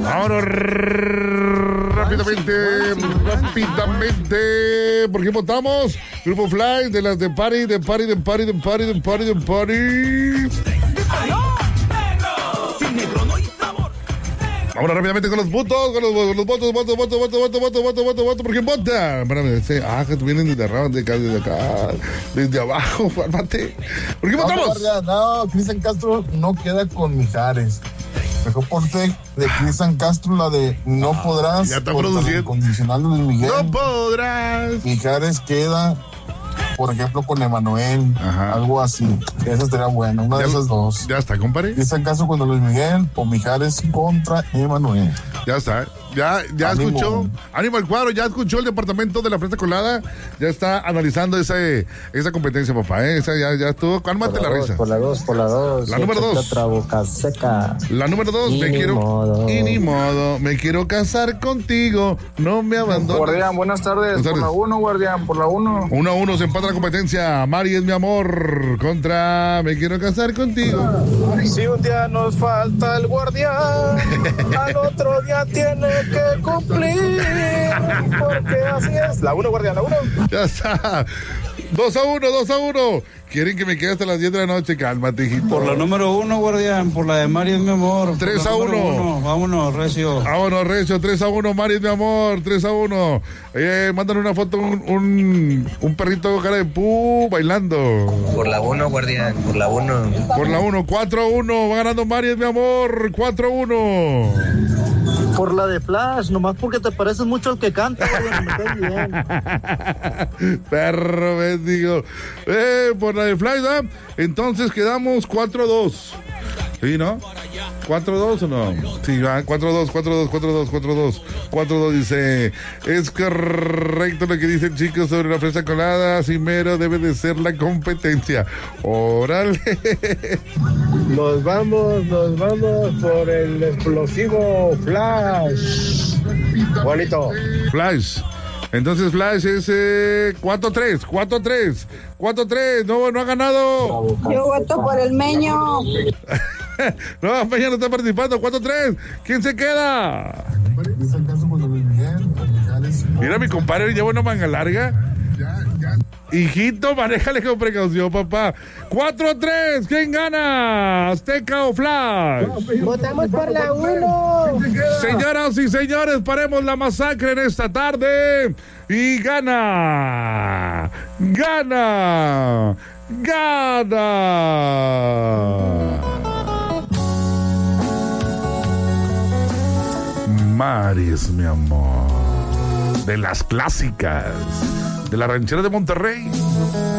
Ahora rápidamente, ¿por qué votamos? Grupo Fly, de las de Party. Ahora rápidamente con los votos, votos, ¿por quién vota? Espérame, que vienen desde arriba, desde acá, desde abajo, fármate. ¿Por qué votamos? No, Cristian Castro no queda con Mijares. Mejor ponte de Cristian Castro la de No Podrás. Ya está produciendo. Condicional de Luis Miguel. No podrás. Mijares queda, por ejemplo, con Emanuel. Ajá. Algo así. Esa sería buena, una de esas dos. Ya está, compadre. Cristian Castro contra Luis Miguel o Mijares contra Emanuel. Ya está. Ya ánimo. Escuchó. Ánimo al cuadro, ya escuchó el departamento de la fresa colada. Ya está analizando esa competencia, papá. Esa ya estuvo. Cálmate la risa. Por la dos. La número 2. Otra boca seca. La número 2. Ni modo. Me quiero casar contigo. No me abandones. Guardián, buenas tardes. Por la 1, Guardián. Por la 1. 1-1. Se empata la competencia. Mari es mi amor. Contra Me quiero casar contigo. Si un día nos falta el guardián, al otro día tiene que cumplir, porque así es. La 1, Guardián, la 1. Ya está. 2-1. Quieren que me quede hasta las 10 de la noche. Cálmate, hijito. Por la número 1, Guardián. Por la de Mari es mi amor. 3-1. Vámonos, Recio. 3-1. Mari es mi amor. 3-1. Mándale una foto, un perrito con cara de pu bailando. Por la 1, Guardián. Por la 1. 4-1. Va ganando Mari es mi amor. 4-1. Por la de Flash, nomás porque te pareces mucho al que canta, Guardián, me cae bien. Perro bendigo. Por la de Flash, ¿eh? Entonces quedamos 4-2. ¿Sí, no? ¿4-2 o no? Sí, va, 4-2. 4-2 dice, es correcto lo que dice el chico sobre la fresa colada, Cimero debe de ser la competencia. Órale. Nos vamos por el explosivo Flash. Juanito. Flash. Entonces Flash es 4-3. No ha ganado. Yo voto por el Meño. No, Meño no está participando. 4-3. ¿Quién se queda? Mira, mi compadre lleva una manga larga. Hijito, manéjale con precaución, papá. 4-3, ¿quién gana? ¿Azteca o Flash? Votamos por la 1. Señoras y señores, paremos la masacre en esta tarde. Y gana. Mari es mi amor. De las clásicas. De la ranchera de Monterrey.